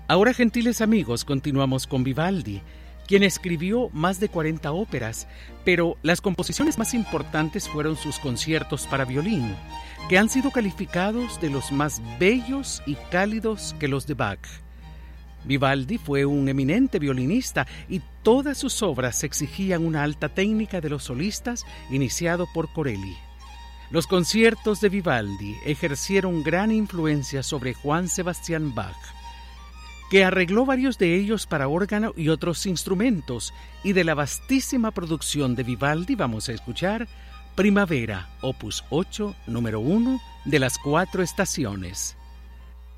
Ahora, gentiles amigos, continuamos con Vivaldi, quien escribió más de 40 óperas, pero las composiciones más importantes fueron sus conciertos para violín, que han sido calificados de los más bellos y cálidos que los de Bach. Vivaldi fue un eminente violinista y todas sus obras exigían una alta técnica de los solistas, iniciado por Corelli. Los conciertos de Vivaldi ejercieron gran influencia sobre Johann Sebastian Bach, que arregló varios de ellos para órgano y otros instrumentos, y de la vastísima producción de Vivaldi vamos a escuchar Primavera, opus 8, número 1, de las 4 estaciones.